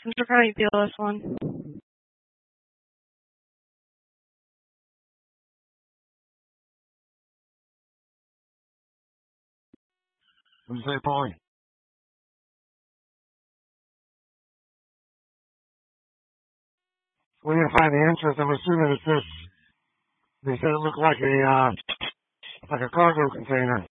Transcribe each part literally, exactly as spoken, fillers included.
Central County P L S one. What do you say, Paulie? We didn't find the entrance. I'm assuming it's this. They said it looked like a uh, like a cargo container.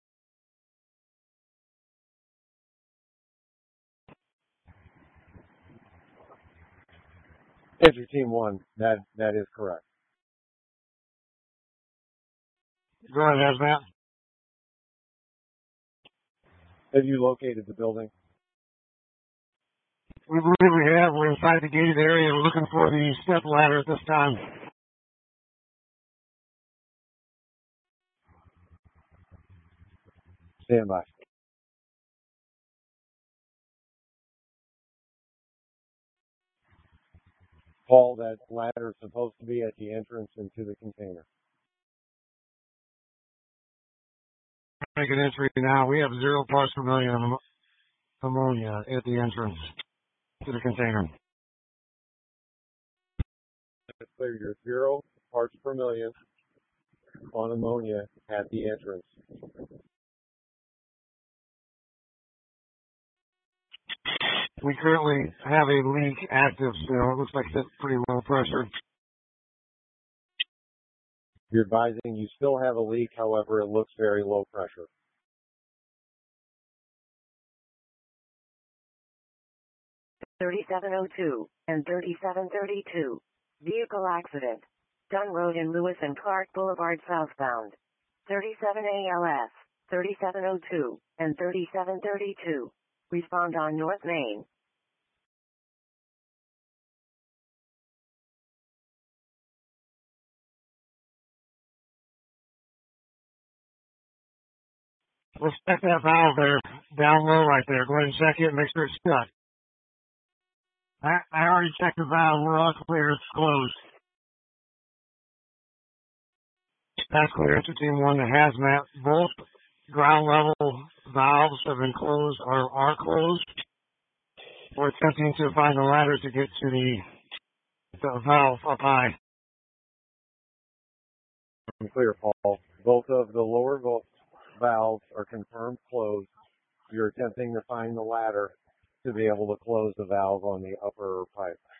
Entry Team One, that that is correct. Go ahead, Hazmat. Have you located the building? We believe we have. We're inside the gated area. We're looking for the step ladder at this time. Stand by. Paul, that ladder is supposed to be at the entrance into the container. Make an entry now. We have zero parts per million of ammonia at the entrance to the container. Clear your zero parts per million on ammonia at the entrance. We currently have a leak active still. It looks like it's pretty low pressure. You're advising you still have a leak, however, it looks very low pressure. thirty-seven oh two and thirty-seven thirty-two. Vehicle accident. Dunn Road in Lewis and Clark Boulevard southbound. thirty-seven A L S, thirty-seven oh two and thirty-seven thirty-two. Respond on North Main. Let's check that valve there, down low right there. Go ahead and check it and make sure it's shut. I, I already checked the valve. We're all clear. It's closed. That's clear. Enter Team one, the hazmat. Both ground level valves have been closed or are closed. We're attempting to find the ladder to get to the, the valve up high. I'm clear, Paul. Both of the lower valves are confirmed closed. You're attempting to find the ladder to be able to close the valve on the upper pipe.